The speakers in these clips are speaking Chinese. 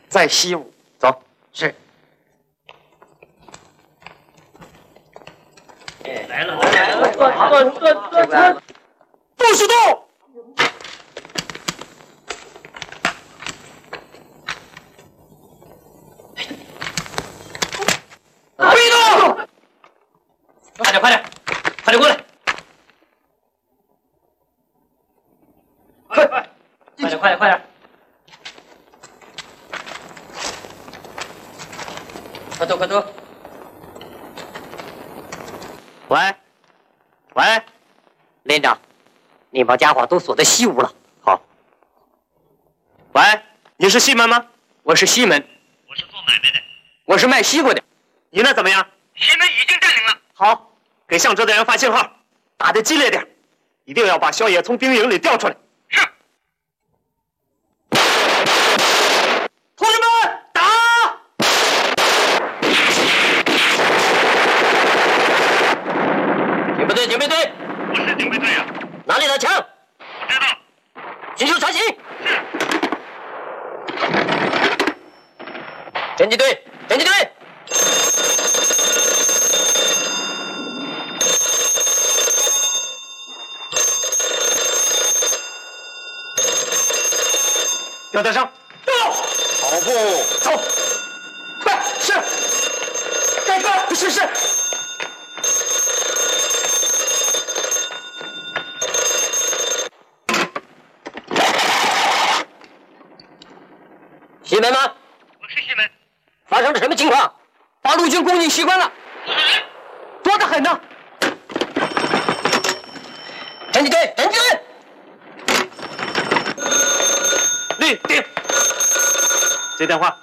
在西屋。 走。 是。 来了， 不许动！别动！ 快点，过来！快点！快走！喂，连长，你把家伙都锁在西屋了。 好。喂，你是西门吗？ 我是西门。 我是做买卖的。 我是卖西瓜的。 你那怎么样？ 西门已经占领了。 好，给向哲的人发信号，打得激烈点，一定要把萧野从兵营里调出来。 是。 同志们，打！ 警备队。 我是警备队啊。 哪里的枪？ 我知道。 迅速查询。 是。 侦缉队。 吊带上，到，跑步，走，快，是，盖个，是。 西门吗？ 我是西门。 发生了什么情况？八路军攻进西关了， 多得很呢。 侦缉队。 立定。接电话。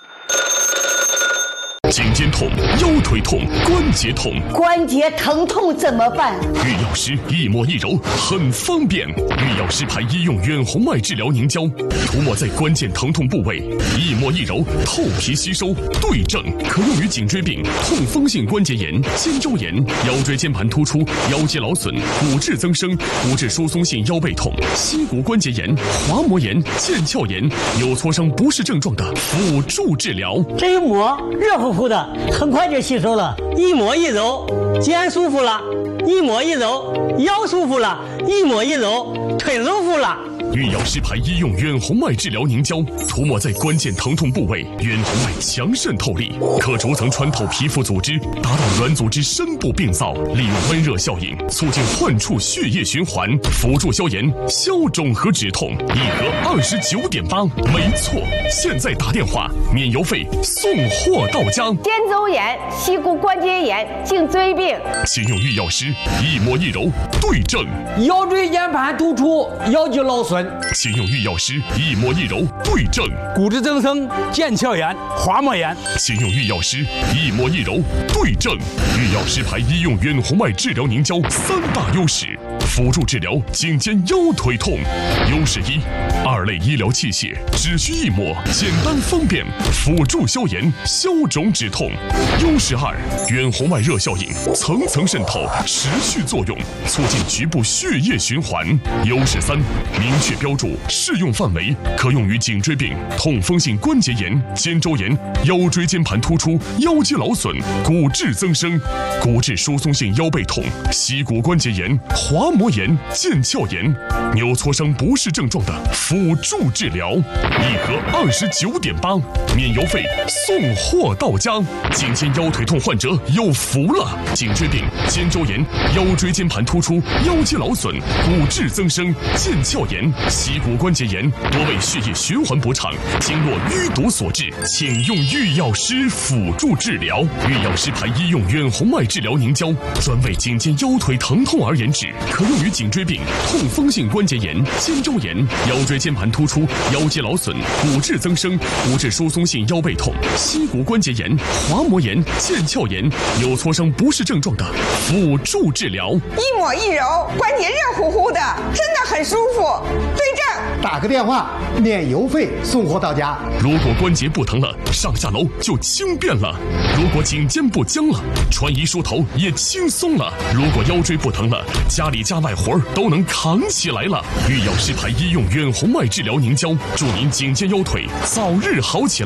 颈肩痛、腰腿痛、关节痛， 关节疼痛怎么办？ 玉药师一抹一揉很方便。玉药师牌医用远红外治疗凝胶，涂抹在关键疼痛部位，一抹一揉，透皮吸收，对症，可用于颈椎病、痛风性关节炎、肩周炎、腰椎间盘突出、腰肌劳损、骨质增生、骨质疏松性腰背痛、膝骨关节炎、滑膜炎、腱鞘炎、扭挫伤不适症状的辅助治疗。 这一抹热乎乎的，很快就吸收了。一抹一揉，肩舒服了；一抹一揉，腰舒服了；一抹一揉，腿舒服了。 玉药师牌医用远红外治疗凝胶，涂抹在关键疼痛部位，远红外强渗透力，可逐层穿透皮肤组织，达到软组织深部病灶，利用温热效应促进患处血液循环，辅助消炎、消肿和止痛，一盒29.8，没错，现在打电话免邮费，送货到家。 肩周炎、膝骨关节炎、颈椎病， 请用玉药师一抹一揉，对症。 腰椎间盘突出、腰肌劳损， 请用玉药师一抹一揉，对症。 骨质增生、腱鞘炎、滑膜炎， 请用玉药师一抹一揉，对症。玉药师牌医用远红外治疗凝胶3大优势，辅助治疗颈肩腰腿痛。优势1，二类医疗器械，只需一抹，简单方便，辅助消炎、消肿止痛。优势2，远红外热效应，层层渗透，持续作用，促进局部血液循环。优势3，明确标注适用范围，可用于颈椎病、痛风性关节炎、肩周炎、腰椎间盘突出、腰肌劳损、骨质增生、骨质疏松性腰背痛、膝骨关节炎、滑膜炎、腱鞘炎、扭挫伤不适症状的辅助治疗，一盒29.8，免邮费，送货到家。颈肩腰腿痛患者有福了！颈椎病、肩周炎、腰椎间盘突出、腰肌劳损、骨质增生、腱鞘炎、膝骨关节炎，多为血液循环不畅、经络淤堵所致，请用玉药师辅助治疗。玉药师牌医用远红外治疗凝胶，专为颈肩腰腿疼痛而研制，可用于颈椎病、痛风性关节炎、肩周炎、腰椎间盘突出、腰肌劳损、骨质增生、骨质疏松性腰背痛、膝骨关节炎、滑膜炎、腱鞘炎、扭挫伤不适症状的辅助治疗。 一抹一揉，关节热乎乎的，真的很舒服。对症， 打个电话，免邮费，送货到家。 如果关节不疼了，上下楼就轻便了；如果颈肩不僵了，穿衣梳头也轻松了；如果腰椎不疼了，家里家外活都能扛起来了。玉药师牌医用远红外治疗凝胶，祝您颈肩腰腿早日好起来。